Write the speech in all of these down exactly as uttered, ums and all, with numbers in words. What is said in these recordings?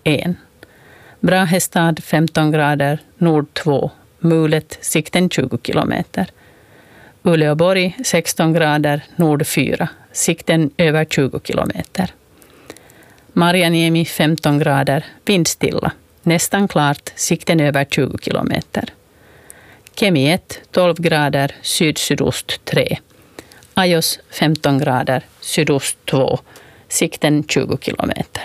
ett. Brahestad femton grader, nord två. Mulet, sikten tjugo kilometer. Uleåborg sexton grader, nord fyra. Sikten över tjugo kilometer. Marjaniemi femton grader, vindstilla. Nästan klart, sikten över tjugo kilometer. Kemi ett, tolv grader, syd-sydost tre. Ajos femton grader, sydost två. Sikten tjugo kilometer.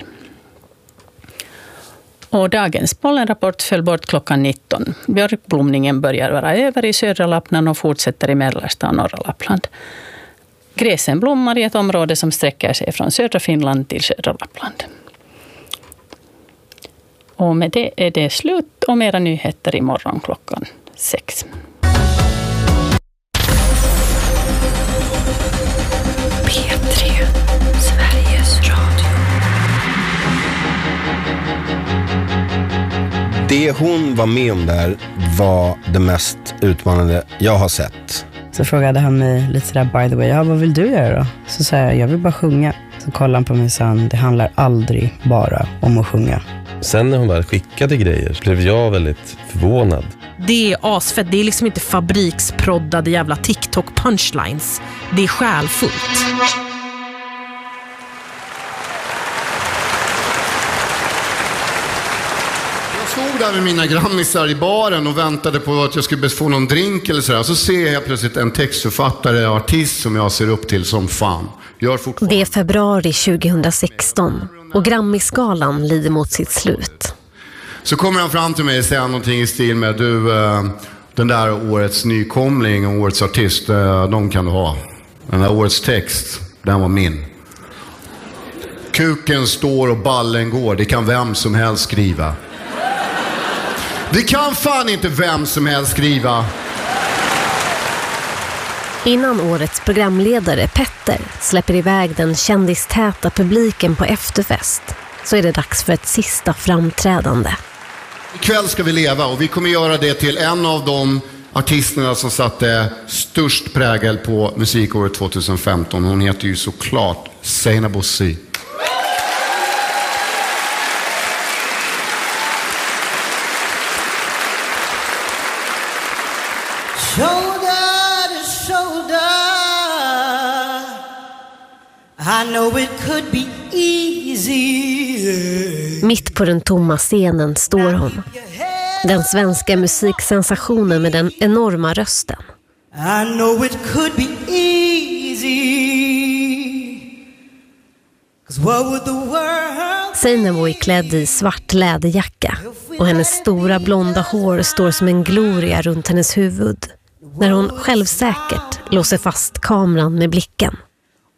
Och dagens pollenrapport föll bort klockan nitton. Björkblomningen börjar vara över i södra Lappland och fortsätter i mellersta och norra Lappland. Gräsen blommar i ett område som sträcker sig från södra Finland till södra Lappland. Och med det är det slut och mera nyheter imorgon klockan sex. P tre, Sveriges Radio. Det hon var med om där var det mest utmanande jag har sett. Så frågade han mig lite sådär, by the way, ja, vad vill du göra då? Så sa jag, jag vill bara sjunga. Så kollade han på mig och sa, det handlar aldrig bara om att sjunga. Sen när hon väl skickade grejer så blev jag väldigt förvånad. Det är asfett, det är liksom inte fabriksproddade jävla TikTok-punchlines. Det är själfullt. Jag stod där med mina grammisar i baren och väntade på att jag skulle få någon drink eller sådär. Så ser jag plötsligt en textförfattare och artist som jag ser upp till som fan. Gör fortfarande. Det är februari tjugohundrasexton och Grammisgalan lider mot sitt slut. Så kommer han fram till mig och säger någonting i stil med, du, den där årets nykomling och årets artist, de kan du ha. Den där årets text, den var min. Kuken står och ballen går, det kan vem som helst skriva. Det kan fan inte vem som helst skriva. Innan årets programledare Petter släpper iväg den kändistäta publiken på efterfest så är det dags för ett sista framträdande. Ikväll ska vi leva och vi kommer göra det till en av de artisterna som satte störst prägel på musikåret tjugohundrafemton. Hon heter ju såklart Seinabo Bosi. I know it could be easy. Mitt på den tomma scenen står hon. Den svenska musiksensationen med den enorma rösten. I know it could be easy. 'Cause what would the world... Seinabo är klädd i svart läderjacka och hennes stora blonda hår står som en gloria runt hennes huvud när hon självsäkert låser fast kameran med blicken.